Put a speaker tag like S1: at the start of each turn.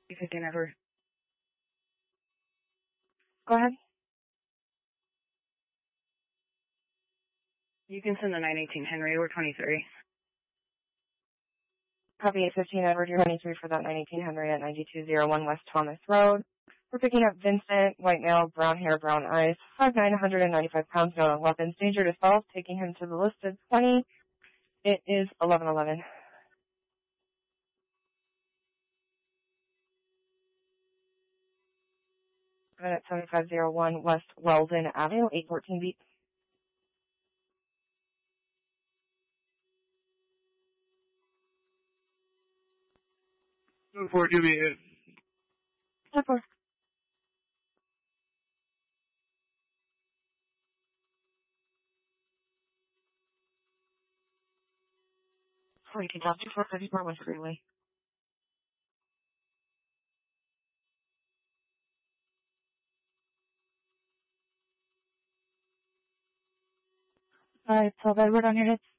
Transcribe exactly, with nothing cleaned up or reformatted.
S1: You fifteen Edward. Go ahead. You can send the nine eighteen Henry. We're twenty-three.
S2: Copy eight fifteen Edward, you're twenty-three for that nine eighteen Henry at ninety-two oh one West Thomas Road. We're picking up Vincent, white male, brown hair, brown eyes, five nine, one hundred ninety-five pounds, no weapons, danger to self, taking him to the listed twenty. It is eleven eleven. At seventy-five oh one West Weldon Avenue, eight fourteen beat.
S3: Look for it, give me it.
S2: Step four. forty-two Job two four fifty-four West Freeway. Alright, twelve Edward on your hits.